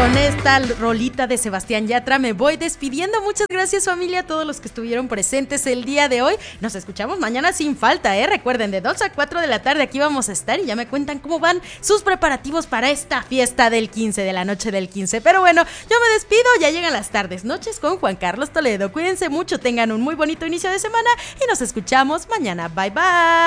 con esta rolita de Sebastián Yatra me voy despidiendo. Muchas gracias, familia, a todos los que estuvieron presentes el día de hoy. Nos escuchamos mañana sin falta, Recuerden, de 2 a 4 de la tarde aquí vamos a estar y ya me cuentan cómo van sus preparativos para esta fiesta del 15, de la noche del 15. Pero bueno, yo me despido, ya llegan las tardes, noches con Juan Carlos Toledo. Cuídense mucho, tengan un muy bonito inicio de semana y nos escuchamos mañana. Bye, bye.